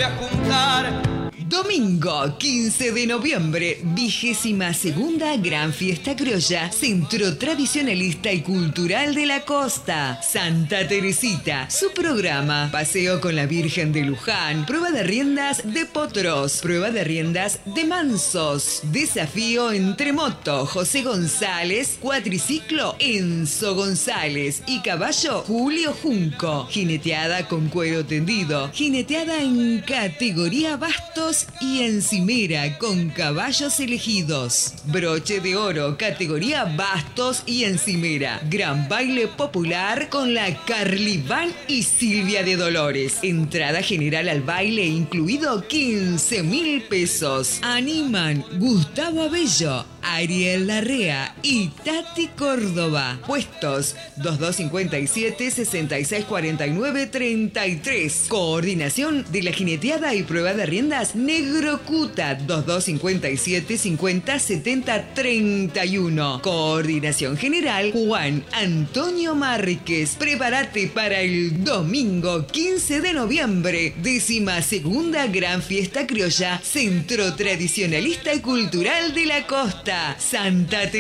a juntar. Domingo 15 de noviembre, 22ª Gran Fiesta Criolla, Centro Tradicionalista y Cultural de la Costa. Santa Teresita, su programa: paseo con la Virgen de Luján, prueba de riendas de potros, prueba de riendas de mansos, desafío entre moto José González, cuatriciclo Enzo González y caballo Julio Junco, jineteada con cuero tendido, jineteada en categoría bastos y encimera con caballos elegidos, broche de oro categoría bastos y encimera, gran baile popular con la Carliván y Silvia de Dolores, entrada general al baile incluido 15.000 pesos. Animan Gustavo Abello, Ariel Larrea y Tati Córdoba. Puestos 2257 6649 33. Coordinación de la jineteada y prueba de riendas Negro Cuta 2257 50 70 31. Coordinación general Juan Antonio Márquez. Prepárate para el domingo 15 de noviembre, 12ª Gran Fiesta Criolla, Centro Tradicionalista y Cultural de la Costa. Santa